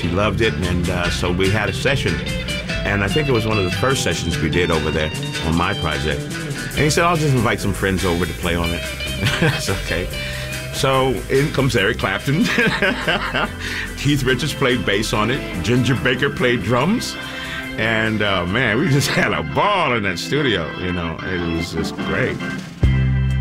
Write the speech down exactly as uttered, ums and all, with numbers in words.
she loved it, and uh, so we had a session. And I think it was one of the first sessions we did over there on my project. And he said, I'll just invite some friends over to play on it. That's okay. So in comes Eric Clapton. Keith Richards played bass on it. Ginger Baker played drums. And uh, man, we just had a ball in that studio, you know. It was just great.